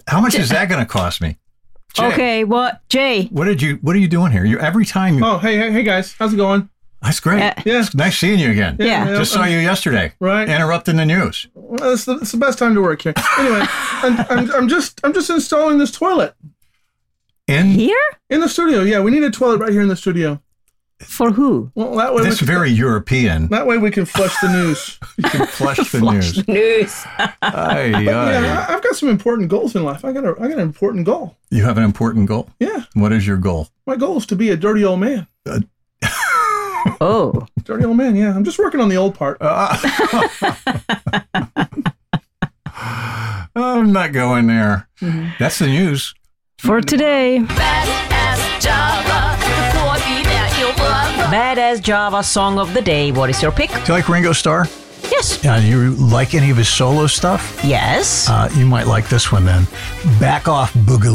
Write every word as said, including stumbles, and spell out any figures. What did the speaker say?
How much is that going to cost me? Jay, Okay, what, Jay? What did you? What are you doing here? You every time. You, Oh, hey, hey, hey, guys. How's it going? that's great. Uh, Yeah. It's nice seeing you again. Yeah. Just saw you yesterday. Right. Interrupting the news. Well, it's, the, it's the best time to work here. Anyway, I'm, I'm, I'm just I'm just installing this toilet In Here? in the studio. Yeah, we need a toilet right here in the studio. For who? Well, that way this we can, very European. that way we can flush the news. You can flush the news. News. Aye, Yeah, aye. I- I've got some important goals in life. I got a I got an important goal. You have an important goal. Yeah, What is your goal? my goal is to be a dirty old man. Oh. Dirty old man. Yeah, I'm just working on the old part. I'm not going there. That's the news. For today. Badass Java, Badass Java Song of the Day. What is your pick? Do you like Ringo Starr? Yes. Yeah, you like any of his solo stuff? Yes. Uh, you might like this one then. Back Off Boogaloo.